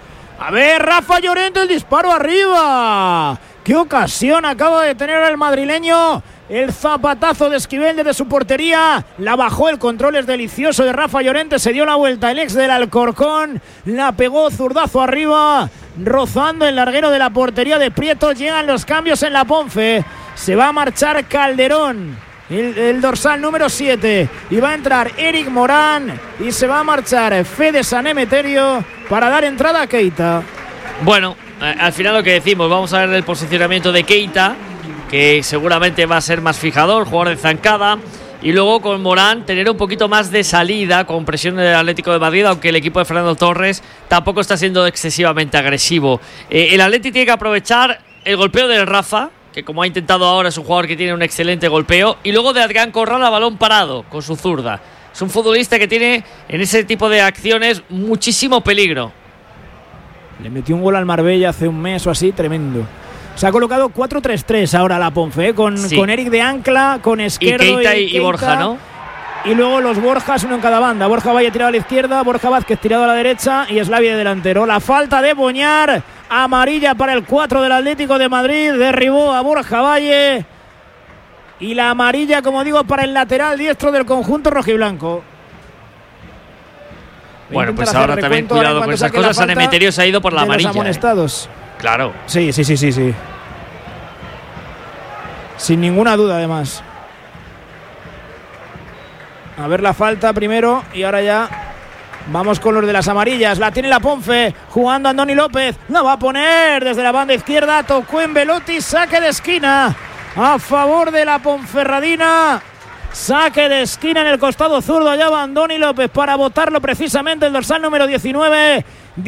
A ver, Rafa Llorente, el disparo arriba. ¡Qué ocasión acaba de tener el madrileño! El zapatazo de Esquivel desde su portería. La bajó, el control es delicioso de Rafa Llorente. Se dio la vuelta el ex del Alcorcón. La pegó, zurdazo arriba, rozando el larguero de la portería de Prieto. Llegan los cambios en la Ponfe. Se va a marchar Calderón, el dorsal número 7, y va a entrar Eric Morán, y se va a marchar Fede San Emeterio para dar entrada a Keita. Bueno, al final lo que decimos, vamos a ver el posicionamiento de Keita, que seguramente va a ser más fijador, jugador de zancada, y luego con Morán tener un poquito más de salida con presión del Atlético de Madrid, aunque el equipo de Fernando Torres tampoco está siendo excesivamente agresivo. El Atleti tiene que aprovechar el golpeo del Rafa, que como ha intentado ahora es un jugador que tiene un excelente golpeo, y luego de Adrián Corral a balón parado con su zurda. Es un futbolista que tiene en ese tipo de acciones muchísimo peligro. Le metió un gol al Marbella hace un mes o así, tremendo. Se ha colocado 4-3-3 ahora la Ponfe, con Eric de ancla, con Esquerdo y Keita y Borja, ¿no? Y luego los Borjas, uno en cada banda. Borja Valle tirado a la izquierda, Borja Vázquez tirado a la derecha y Slavia de delantero. La falta de Boñar, amarilla para el 4 del Atlético de Madrid. Derribó a Borja Valle. Y la amarilla, como digo, para el lateral diestro del conjunto rojiblanco. Bueno, pues ahora también cuidado con esas cosas. San Emeterio se ha ido por la amarilla. Los amonestados. Claro. Sí. Sin ninguna duda, además. A ver la falta primero y ahora ya vamos con los de las amarillas. La tiene la Ponfe, jugando Andoni López. La va a poner desde la banda izquierda. Tocó en Belotti, saque de esquina a favor de la Ponferradina. Saque de esquina en el costado zurdo. Allá va Andoni López para botarlo precisamente el dorsal número 19.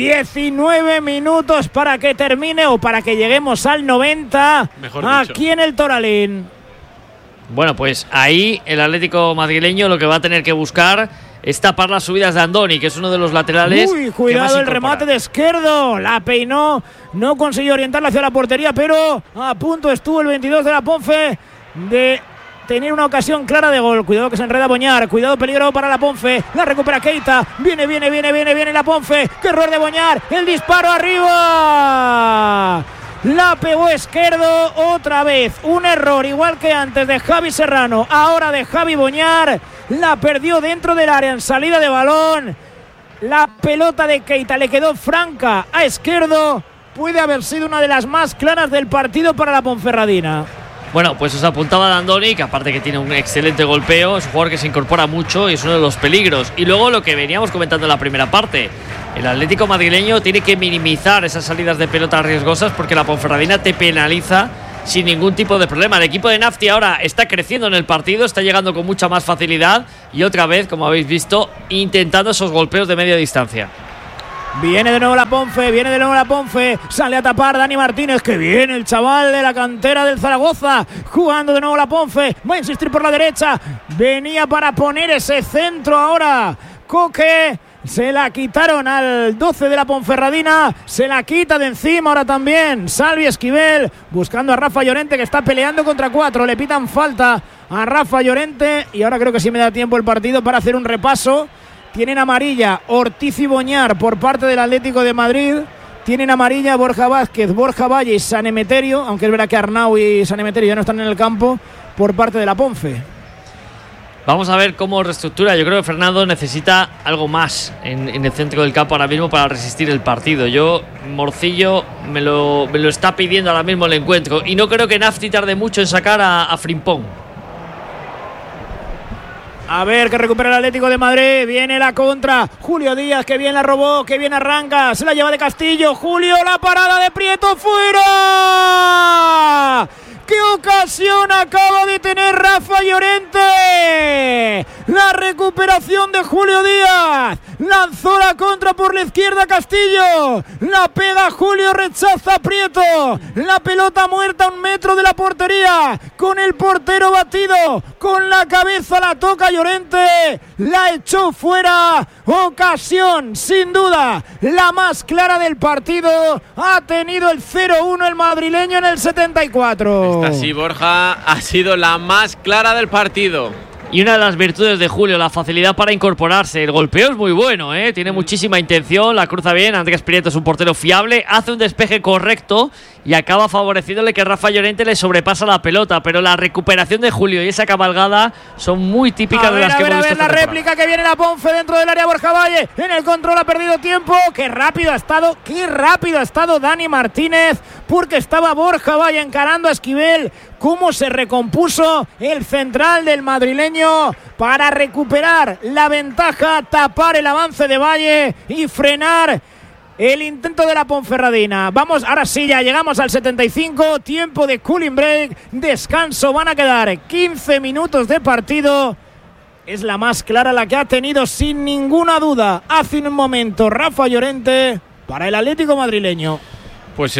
19 minutos para que termine o para que lleguemos al 90. Aquí en el Toralín. Bueno, pues ahí el Atlético madrileño lo que va a tener que buscar es tapar las subidas de Andoni, que es uno de los laterales. Uy, cuidado el remate de Esquerdo. La peinó, no consiguió orientarla hacia la portería, pero a punto estuvo el 22 de la Ponfe de tener una ocasión clara de gol. Cuidado que se enreda Boñar, cuidado, peligro para la Ponfe. La recupera Keita, viene la Ponfe. ¡Qué error de Boñar! ¡El disparo arriba! La pegó Esquerdo otra vez. Un error igual que antes de Javi Serrano, ahora de Javi Boñar. La perdió dentro del área en salida de balón. La pelota de Keita le quedó franca a Esquerdo. Puede haber sido una de las más claras del partido para la Ponferradina. Bueno, pues os apuntaba Andoni, que aparte que tiene un excelente golpeo, es un jugador que se incorpora mucho y es uno de los peligros. Y luego lo que veníamos comentando en la primera parte, el Atlético madrileño tiene que minimizar esas salidas de pelota riesgosas porque la Ponferradina te penaliza sin ningún tipo de problema. El equipo de Nafti ahora está creciendo en el partido, está llegando con mucha más facilidad y otra vez, como habéis visto, intentando esos golpeos de media distancia. Viene de nuevo la Ponfe, sale a tapar Dani Martínez, que viene el chaval de la cantera del Zaragoza, jugando de nuevo la Ponfe, va a insistir por la derecha, venía para poner ese centro ahora, Coque, se la quitaron al 12 de la Ponferradina, se la quita de encima ahora también Salvi Esquivel, buscando a Rafa Llorente, que está peleando contra 4, le pitan falta a Rafa Llorente y ahora creo que sí me da tiempo el partido para hacer un repaso. Tienen amarilla Ortiz y Boñar por parte del Atlético de Madrid. Tienen amarilla Borja Vázquez, Borja Valle y San Emeterio, aunque es verdad que Arnau y San Emeterio ya no están en el campo por parte de la Ponfe. Vamos a ver cómo reestructura. Yo creo que Fernando necesita algo más en el centro del campo ahora mismo para resistir el partido. Morcillo me lo está pidiendo ahora mismo el encuentro. Y no creo que Nafti tarde mucho en sacar a Frimpong. A ver, que recupera el Atlético de Madrid. Viene la contra. Julio Díaz, que bien la robó, que bien arranca. Se la lleva de Castillo. Julio, la parada de Prieto, fuera. ¡Qué ocasión acaba de tener Rafa Llorente! La recuperación de Julio Díaz. Lanzó la contra por la izquierda Castillo. La pega Julio, rechaza Prieto. La pelota muerta a 1 metro de la portería. Con el portero batido. Con la cabeza la toca Llorente. La echó fuera. Ocasión, sin duda, la más clara del partido. Ha tenido el 0-1 el madrileño en el 74. Esta sí, Borja, ha sido la más clara del partido. Y una de las virtudes de Julio, la facilidad para incorporarse. El golpeo es muy bueno, tiene muchísima intención, la cruza bien. Andrés Prieto es un portero fiable, hace un despeje correcto y acaba favoreciéndole que Rafa Llorente le sobrepasa la pelota. Pero la recuperación de Julio y esa cabalgada son muy típicas de las que hemos visto. A ver, la réplica que viene la Ponfe dentro del área. Borja Valle en el control, ha perdido tiempo. Qué rápido ha estado Dani Martínez, porque estaba Borja Valle encarando a Esquivel. Cómo se recompuso el central del madrileño para recuperar la ventaja, tapar el avance de Valle y frenar el intento de la Ponferradina. Vamos, ahora sí, ya llegamos al 75, tiempo de cooling break, descanso, van a quedar 15 minutos de partido. Es la más clara la que ha tenido sin ninguna duda hace un momento Rafa Llorente para el Atlético madrileño. Pues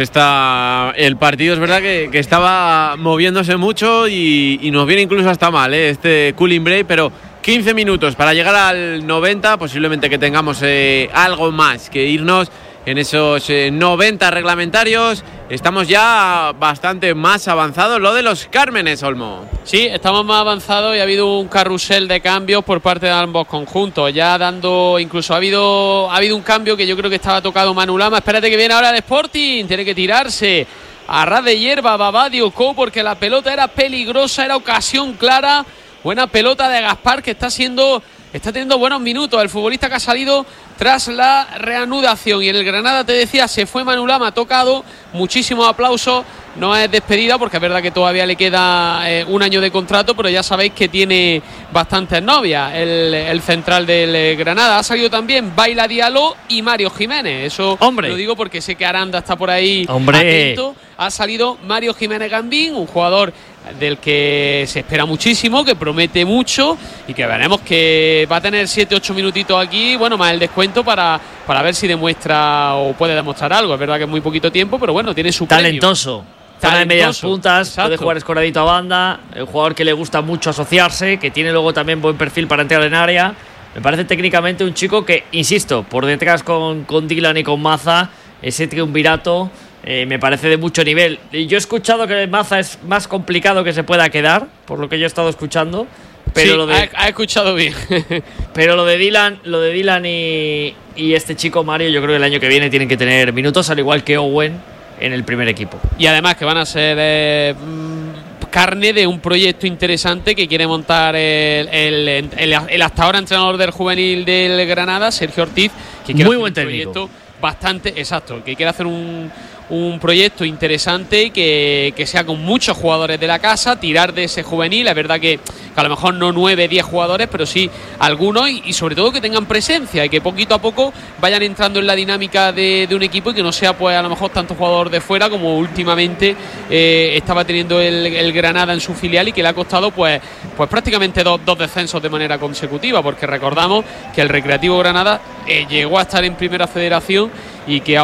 el partido es verdad que estaba moviéndose mucho y nos viene incluso hasta mal este cooling break, pero 15 minutos para llegar al 90, posiblemente que tengamos algo más que irnos en esos 90 reglamentarios. Estamos ya bastante más avanzados. Lo de los Cármenes, Olmo. Sí, estamos más avanzados y ha habido un carrusel de cambios por parte de ambos conjuntos. Ya incluso ha habido un cambio que yo creo que estaba tocado Manu Lama. Espérate que viene ahora el Sporting. Tiene que tirarse a ras de hierba Babadio Co, porque la pelota era peligrosa, era ocasión clara. Buena pelota de Gaspar, que está teniendo buenos minutos. El futbolista que ha salido tras la reanudación. Y en el Granada, te decía, se fue Manu Lama, ha tocado. Muchísimos aplausos. No es despedida, porque es verdad que todavía le queda 1 año de contrato, pero ya sabéis que tiene bastantes novias el central del Granada. Ha salido también Baila Diallo y Mario Jiménez. Eso lo digo porque sé que Aranda está por ahí atento. Ha salido Mario Jiménez Gambín, un jugador del que se espera muchísimo, que promete mucho y que veremos que va a tener 7-8 minutitos aquí, bueno, más el descuento para ver si demuestra o puede demostrar algo. Es verdad que es muy poquito tiempo, pero bueno, tiene su talentoso. Zona de medias puntas, exacto. Puede jugar escoradito a banda, un jugador que le gusta mucho asociarse, que tiene luego también buen perfil para entrar en área. Me parece técnicamente un chico que, insisto, por detrás con Dylan y con Maza, ese triunvirato me parece de mucho nivel. Yo he escuchado que Maza es más complicado que se pueda quedar, por lo que yo he estado escuchando. Pero sí, ha escuchado bien. Pero lo de Dylan y este chico Mario, yo creo que el año que viene tienen que tener minutos, al igual que Owen en el primer equipo. Y además que van a ser carne de un proyecto interesante que quiere montar el hasta ahora entrenador del juvenil del Granada, Sergio Ortiz, que quiere muy hacer buen un técnico. Proyecto bastante exacto, que quiere hacer un proyecto interesante que sea con muchos jugadores de la casa, tirar de ese juvenil. Es verdad que a lo mejor no 9-10 jugadores, pero sí algunos, y sobre todo que tengan presencia y que poquito a poco vayan entrando en la dinámica de un equipo y que no sea pues a lo mejor tanto jugador de fuera como últimamente estaba teniendo el Granada en su filial, y que le ha costado pues prácticamente dos descensos de manera consecutiva, porque recordamos que el Recreativo Granada llegó a estar en Primera Federación y que